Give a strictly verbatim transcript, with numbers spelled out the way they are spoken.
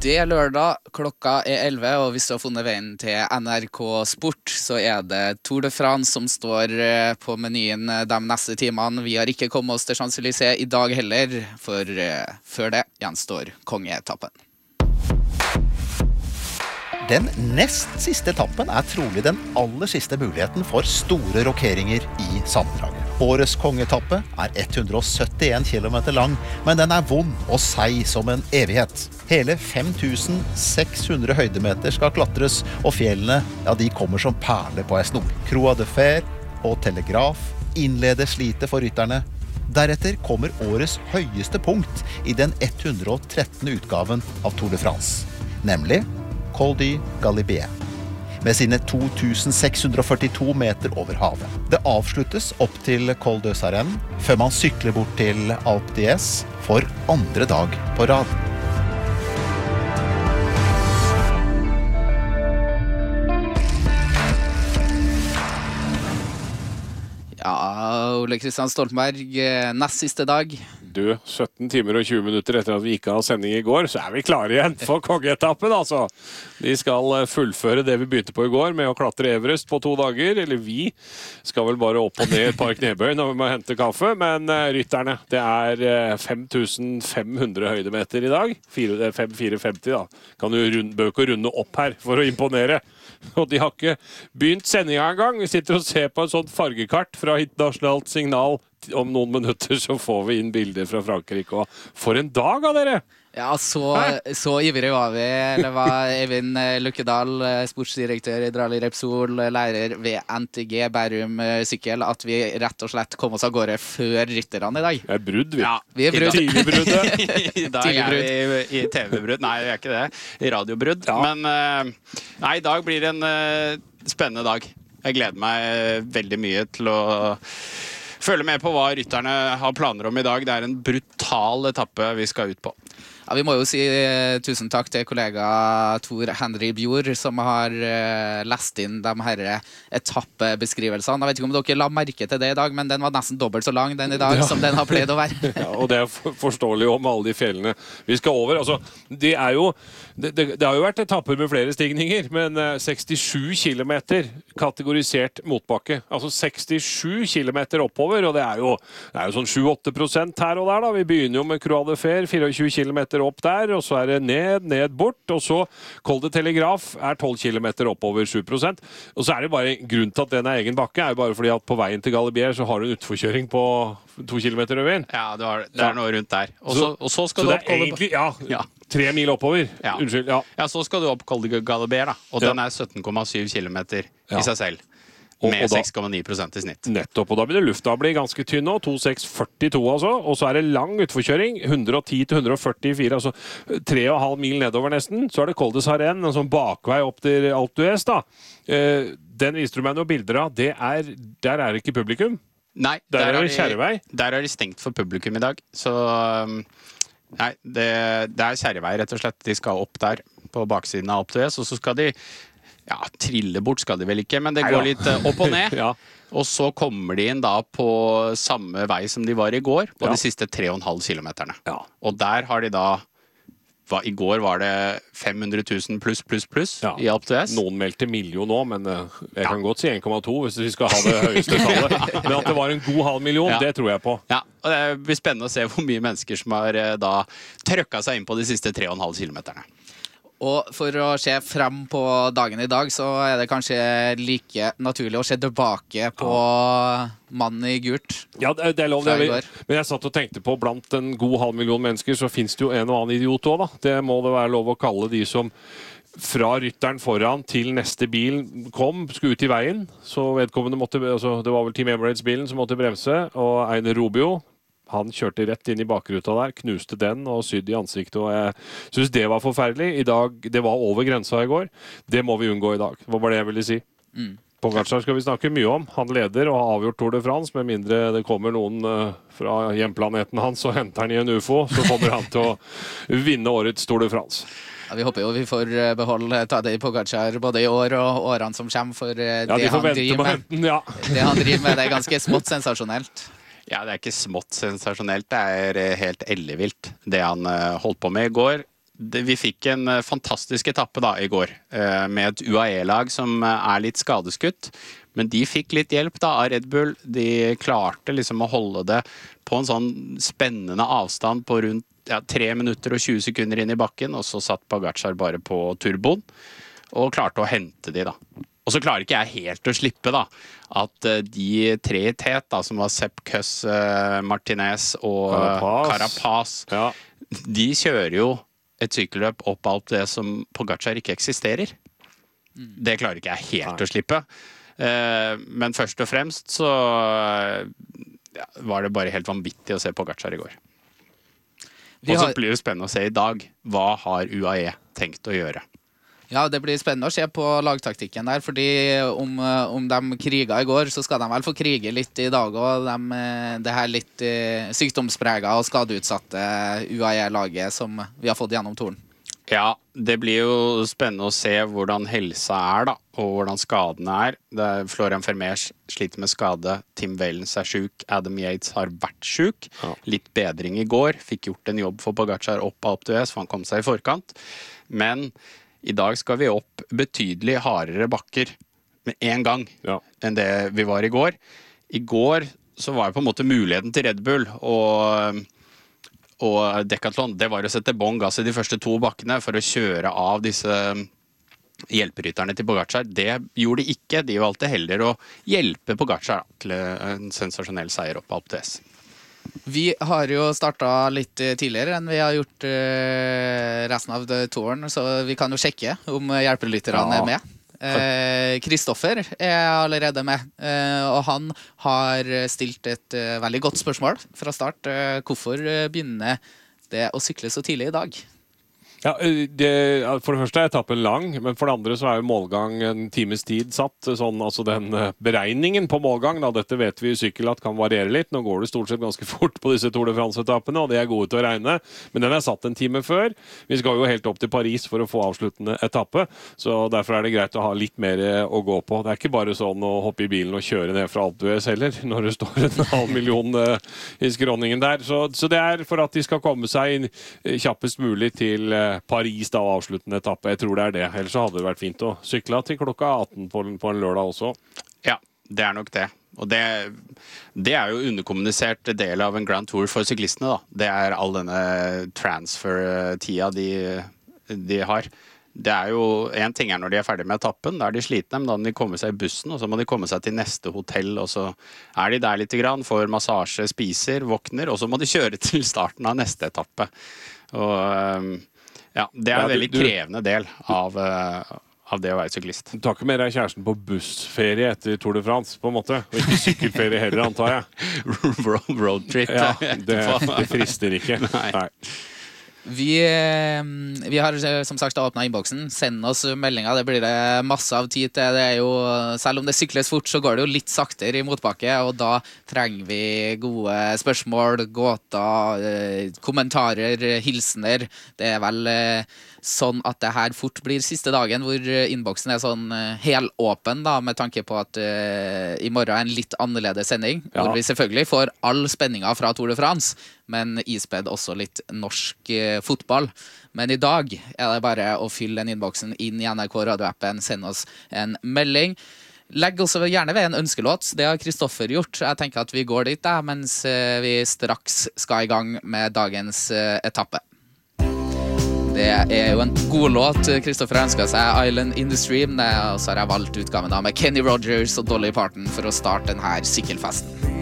Det er lørdag, klokka er elleve, og hvis du har funnet veien til N R K Sport, så er det Tour de France som står på menyen de neste timene. Vi har ikke kommet oss til Champs-Élysées i dag heller, for før det gjenstår kongeetappen. Den nest siste etappen er trolig den aller siste muligheten for store rokeringer i sammendraget. Årets kongeetappe er ett hundre og syttien kilometer lang, men den er vond og seig som en evighet. Hele fem tusen seks hundre høydemeter skal klatres, og fjellene, ja, de kommer som perler på en snor. Croix de Fer og Telegraf innleder slitet for rytterne. Deretter kommer årets høyeste punkt i den ett hundre og trettende utgaven av Tour de France, nemlig Col du Galibier, med sine to tusen seks hundre og førtito meter over havet. Det avsluttes opp til Col de Sarenne, før man sykler bort til Alpe d'Huez for andre dag på rad. Ja, Ole Kristian Stoltenberg, nest siste dag. Du, sytten timer og tjue minutter etter at vi ikke har sending i går, så er vi klare igjen for kongeetappen, altså. De skal fullføre det vi begynte på i går med å klatre Everest på to dager, eller vi skal vel bare opp og ned et par knebøy når vi må hente kaffe, men rytterne, det er fem tusen fem hundre høydemeter i dag, fem fire femti da. Kan du runde, bør ikke runde opp her for å imponere. Og de har ikke begynt sendinga en gang. Vi sitter og ser på et sånt fargekart fra Internasjonalt Signal. Om noen minutter så får vi inn bilder fra Frankrike. Og for en dag av dere! Ja, så, så ivrig var vi. Det var Eivind Lukkedal, sportsdirektør i Drali Repsol, lærer ved N T G Bærum Sykkel, at vi rett og slett kom oss av gårde før rytterne i dag. Det er brudd, vi. Ja, vi er brudd. Tidligbruddet. I dag er vi i T V-brudd. Nei, vi er ikke det. I radiobrudd. Ja. Men nei, i dag blir det en uh, spennende dag. Jeg gleder meg veldig mye til å følge med på hva rytterne har planer om i dag. Det er en brutal etappe vi skal ut på. Ja, vi må jo si uh, tusen takk til kollega Tor Henry Bjord, som har uh, lest inn de her etappebeskrivelsene. Jeg vet ikke om dere la merke til det i dag, men den var nesten dobbelt så lang den i dag, ja, som den har pleid å være. Ja, og det er forståelig om alle de fjellene vi skal over. Altså, det, er jo, det, det, det har jo vært etapper med flere stigninger, men uh, sekstisju kilometer kategorisert motbakke. Altså sekstisju kilometer oppover, og det er jo, det er jo sånn sju til åtte prosent her og der. Da. Vi begynner jo med Croix de Fer, tjuefire kilometer opp der, og så er det ned, ned, bort, og så Col de Telegraf er tolv kilometer oppover sju prosent. Og så er det bare, grunn til at den er egen bakke, er jo bare fordi at på veien til Galibier så har du en utforkjøring på to kilometer over veien. Ja, det, var, det er noe rundt der. Og så, og så skal så du opp... Så det er egentlig, ja, ja, tre mil oppover. Ja. Unnskyld, ja. Ja, så skal du opp Col de Galibier, da. Og ja, den er sytten komma syv kilometer ja, i seg selv. Med seks komma ni prosent i snitt. Nettopp, og da blir det lufta blir ganske tynn nå, to seks førtito altså, og så er det lang utforkjøring, hundre og ti til hundre og førtifire, altså tre og en halv mil nedover nesten, så er det Col de Sarenne, en sånn bakvei opp til Alpe d'Huez da. Eh, den viser du meg noen bilder av, det er, der er ikke publikum. Nei, der, der er det kjerrevei. Der er de stengt for publikum i dag, så nei, det, det er kjerrevei rett og slett, de skal opp der på baksiden av Alpe d'Huez, og så skal de ja, trille bort skal de vel ikke, men det går litt opp og ned. Ja. Og så kommer de inn da på samme vei som de var i går, på ja, de siste tre og en halv kilometerne. Ja. Og der har de da, hva, i går var det fem hundre tusen pluss, pluss, pluss ja, i Alpe d'Huez. Noen meldte million nå, men uh, jeg kan ja, godt si en komma to hvis vi skal ha det høyeste tallet. Men at det var en god halv million, ja, det tror jeg på. Ja, og det blir spennende å se hvor mye mennesker som har uh, da trøkket seg inn på de siste tre og en halv kilometerne. Og for å se frem på dagen i dag, så er det kanskje like naturlig å se tilbake på ja, mannen i gult. Ja, det, det er lov. Det er, men jeg satt og tenkte på, blant en god halv million mennesker, så finnes det jo en og annen idiot også, da. Det må det være lov å kalle de som fra rytteren foran til neste bil kom, skulle ut i veien. Så vedkommende måtte, altså, det var vel Team Emirates-bilen som måtte bremse, og Einer Rubio, han kjørte rett inn i bakruta der, knuste den og sydde i ansiktet, og jeg synes det var forferdelig. I dag, det var over grensa i går. Det må vi unngå i dag. Det var bare det jeg ville si. Mm. Pogačar skal vi snakke mye om. Han leder og har avgjort Tour de France, med mindre det kommer noen uh, fra hjemplaneten hans og henter han i en U F O, så kommer han til å vinne årets Tour de France. Ja, vi håper jo vi får beholde Tadej Pogačar både i år og årene som kommer, for uh, ja, det, de han med, den, ja. det han driver med, det er ganske smått sensasjonelt. Ja, det er ikke smått sensasjonelt, det er helt ellevilt det han holdt på med i går. det, vi fikk en fantastisk etappe da i går, med et U A E-lag som er litt skadeskutt. Men de fikk litt hjelp da av Red Bull. De klarte liksom å holde det på en sånn spennende avstand på rundt ja, tre minutter og tjue sekunder inn i bakken, og så satt Pogačar bare på turboen, og klarte å hente de da. Og så klarer ikke jeg helt å slippe da, at de tre i tet da, som var Sepp Kuss, Martinez og Carapaz, Carapaz ja. De kjører jo et sykkelløp opp alt det som Pogačar ikke eksisterer. Det klarer ikke jeg helt Nei. Å slippe. Men først og fremst så ja, var det bare helt vanvittig å se Pogačar i går. Og så blir det spennende å se i dag. Hva har U A E tenkt å gjøre? Ja, det blir spennende å se på lagtaktikken der, fordi om, om de kriget i går, så skal de vel få krige litt i dag, og de, det her litt sykdomspreget og skadeutsatte U A E-laget som vi har fått gjennom toren. Ja, det blir jo spennende å se hvordan helsa er da, og hvordan skadene er. Det er Florian Vermeer sliter med skade, Tim Wellens er syk, Adam Yates har vært syk. Ja. Litt bedring i går, fikk gjort en jobb for Pogačar opp av Alpe d'Huez, for han kom seg i forkant. Men i dag skal vi opp betydelig hardere bakker med en gang ja. Enn det vi var i går. I går så var det på en måte muligheten til Red Bull og, og Decathlon. Det var å sette bånn gass i de første to bakkene for å kjøre av disse hjelperytterne til Pogačar. Det gjorde de ikke. De valgte heller å hjelpe Pogačar til en sensasjonell seier opp av Alpe d'Huez. Vi har jo startet litt tidligere enn vi har gjort uh, resten av touren, så vi kan jo sjekke om hjelpelytterne ja. Er med. Kristoffer uh, er allerede med, uh, og han har stilt et uh, veldig godt spørsmål fra start. Uh, hvorfor begynner det å sykle så tidlig i dag? Ja, det, for det første er etappen lang, men for det andre så er jo målgang en times tid satt. Sånn, altså den beregningen på målgang, da, dette vet vi i sykkel at kan variere litt. Nå går det stort sett ganske fort på disse Tour de France-etappene, og det er gode til å regne. Men den er satt en time før. Vi skal jo helt opp til Paris for å få avsluttende etappe, så derfor er det greit å ha litt mer å gå på. Det er ikke bare sånn å hoppe i bilen og kjøre ned fra Alpe d'Huez heller, når det står en halv million i skråningen der. Så, så det er for at de skal komme seg inn kjappest mulig til Paris da, avsluttende etappe. Jeg tror det er det. Ellers så hadde det vært fint å sykle til klokka atten på, på en lørdag også. Ja, det er nok det. Og det, det er jo underkommunisert del av en Grand Tour for syklistene da. Det er all denne transfer-tida de, de har. Det er jo, en ting er når de er ferdige med etappen, da er de slitne, men da må de komme seg i bussen, og så må de komme seg til neste hotell, og så er de der litt grann, får massasje, spiser, våkner, og så må de kjøre til starten av neste etappe. Og ja, det er en ja, du, veldig krevende del av, uh, av det å være syklist. Du tar ikke med deg kjæresten på bussferie etter Tour de France, på en måte? Og ikke sykkelferie heller, antar jeg? road, road trip. Ja, det, det frister ikke. Nei. Nei. Vi, vi har som sagt åpnet innboksen. Send oss meldinger, det blir det masse av tid til. Det er jo, selv om det sykles fort, så går det jo litt saktere i motbakke, og da trenger vi gode spørsmål, gåter, kommentarer, hilsener. Det er vel sånn at det her fort blir siste dagen hvor innboksen er sånn helåpen da, med tanke på at uh, i morgen er en litt annerledes sending, ja. Hvor vi selvfølgelig får all spenningen fra Tour de France, men ispedd også litt norsk uh, fotball. Men i dag er det bare å fylle den innboksen inn i N R K radioappen, send oss en melding. Legg også gjerne ved en ønskelåt, det har Kristoffer gjort. Jeg tenker at vi går dit da, mens uh, vi straks skal i gang med dagens uh, etappe. Det er jo en god låt. Kristoffer har ønsket seg Island in the Stream, og så har jeg valgt utgaven da med Kenny Rogers og Dolly Parton for å starte denne sykkelfesten.